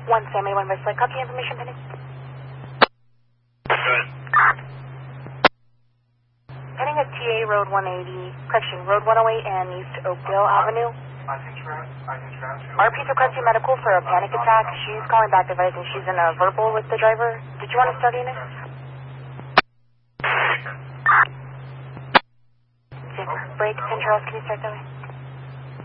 One Sammy, one Westlake. Copy information, Penny. Good. Heading at TA Road 180, correction, Road 108 and East Oakdale Avenue. I can transfer. RP's requesting medical for a panic attack. She's calling back advising she's in a verbal with the driver. Did you want to start in it? Zipper. Break, Pinterest, can you start that way?